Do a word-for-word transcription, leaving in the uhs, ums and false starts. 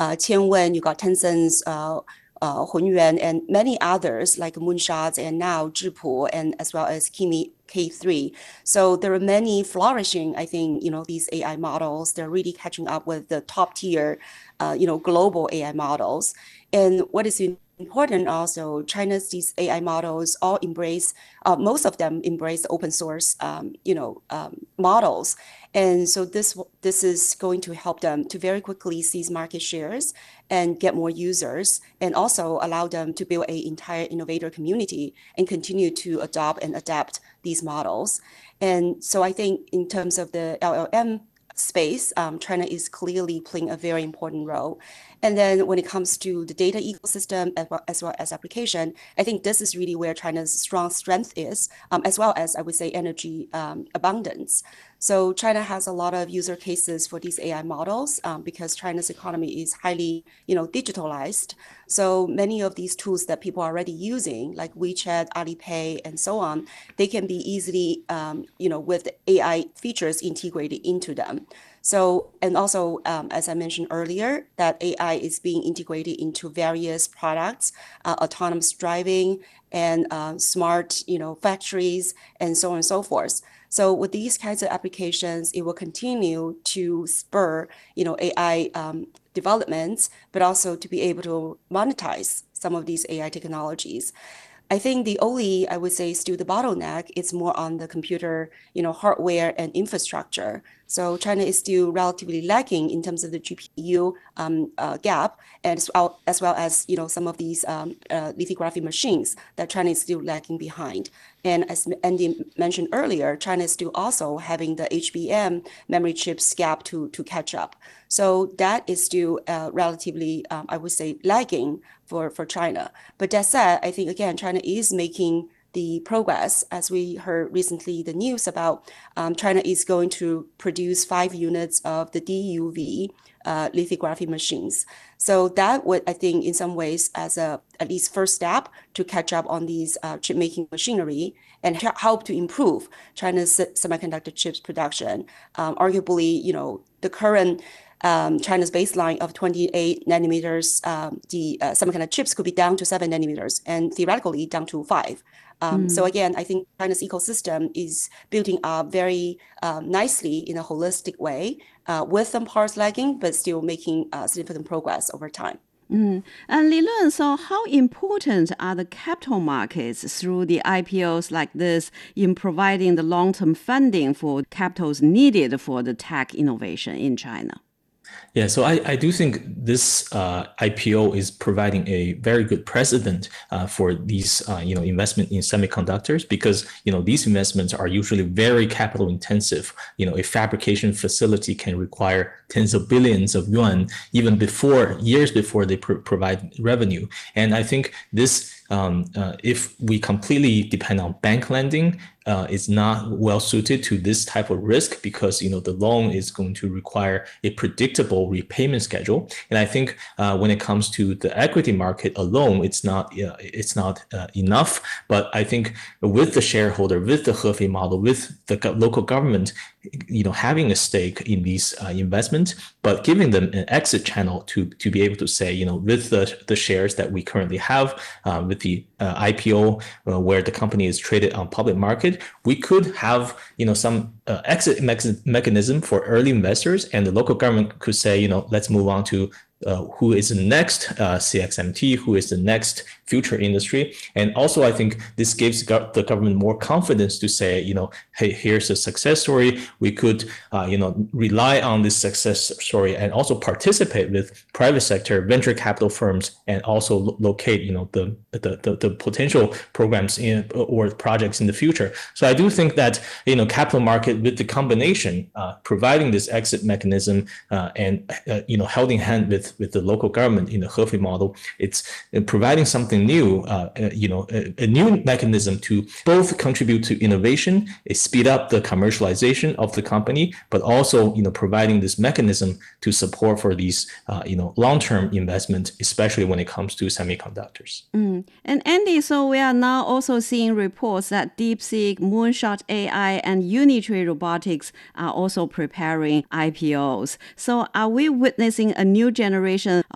uh, Tianwen, you got Tencent's uh, uh, Hunyuan, and many others like Moonshots and now Zhipu, and as well as Kimi K three. So there are many flourishing, I think, you know, these A I models. They're really catching up with the top tier, uh, you know, global A I models. And what is important also, China's these A I models all embrace, uh, most of them embrace open source, um, you know, um, models. And so this this is going to help them to very quickly seize market shares and get more users, and also allow them to build an entire innovator community and continue to adopt and adapt these models. And so I think in terms of the L L M space, um, China is clearly playing a very important role. And then when it comes to the data ecosystem as well as, well as application, I think this is really where China's strong strength is, um, as well as I would say energy um, abundance. So China has a lot of user cases for these A I models um, because China's economy is highly, you know, digitalized. So many of these tools that people are already using, like WeChat, Alipay, and so on, they can be easily, um, you know, with A I features integrated into them. So, and also, um, as I mentioned earlier, that A I is being integrated into various products, uh, autonomous driving and uh, smart, you know, factories, and so on and so forth. So with these kinds of applications, it will continue to spur, you know, A I um, developments, but also to be able to monetize some of these A I technologies. I think the only, I would say, still the bottleneck is more on the computer, you know, hardware and infrastructure. So China is still relatively lacking in terms of the G P U um, uh, gap, and as well, as well as, you know, some of these um, uh, lithography machines that China is still lagging behind. And as Andy mentioned earlier, China is still also having the H B M memory chips gap to, to catch up. So that is still uh, relatively, um, I would say, lagging for, for China. But that said, I think, again, China is making the progress. As we heard recently, the news about um, China is going to produce five units of the D U V uh, lithography machines. So that would, I think, in some ways, as a at least first step to catch up on these uh, chip making machinery and help to improve China's semiconductor chips production. Um, arguably, you know, the current Um, China's baseline of twenty-eight nanometers, um, the uh, semiconductor chips could be down to seven nanometers and theoretically down to five. Um, so again, I think China's ecosystem is building up very um, nicely in a holistic way, uh, with some parts lagging, but still making uh, significant progress over time. Mm. And Li Lun, so how important are the capital markets through the I P Os like this in providing the long-term funding for capitals needed for the tech innovation in China? Yeah, so I, I do think this uh, I P O is providing a very good precedent uh, for these, uh, you know, investment in semiconductors, because, you know, these investments are usually very capital intensive. You know, a fabrication facility can require tens of billions of yuan even before, years before they pr- provide revenue. And I think this, um, uh, if we completely depend on bank lending, Uh, is not well suited to this type of risk, because, you know, the loan is going to require a predictable repayment schedule. And I think uh, when it comes to the equity market alone, it's not uh, it's not uh, enough. But I think with the shareholder, with the Hefei model, with the go- local government, you know, having a stake in these uh, investments, but giving them an exit channel to to be able to say, you know, with the the shares that we currently have, uh, with the uh, I P O uh, where the company is traded on public market, we could have, you know, some uh, exit me- mechanism for early investors, and the local government could say, you know, let's move on to uh, who is the next uh, C X M T, who is the next future industry. And also, I think this gives go- the government more confidence to say, you know, hey, here's a success story. We could, uh, you know, rely on this success story and also participate with private sector venture capital firms, and also lo- locate, you know, the, the the the potential programs in or projects in the future. So I do think that, you know, capital market with the combination uh, providing this exit mechanism uh, and uh, you know, held in hand with with the local government in the Hefei model, it's providing something new, uh, you know, a, a new mechanism to both contribute to innovation, speed up the commercialization of the company, but also, you know, providing this mechanism to support for these, uh, you know, long-term investment, especially when it comes to semiconductors. Mm. And Andy, so we are now also seeing reports that DeepSeek, Moonshot A I, and Unitree Robotics are also preparing I P Os. So are we witnessing a new generation